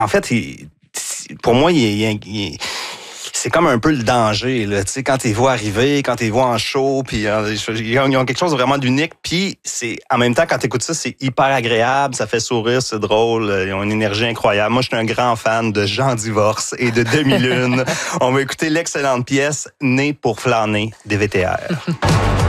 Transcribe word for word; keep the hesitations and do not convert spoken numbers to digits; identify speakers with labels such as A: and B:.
A: en fait, il, pour moi, il, il, il, c'est comme un peu le danger, là, tu sais, quand tu les vois arriver, quand tu les vois en show, puis euh, ils ont quelque chose de vraiment d'unique, puis c'est, en même temps, quand tu écoutes ça, c'est hyper agréable, ça fait sourire, c'est drôle, ils ont une énergie incroyable. Moi, je suis un grand fan de Jean Divorce et de Demi-Lune. On va écouter l'excellente pièce « Né pour flâner » des V T R.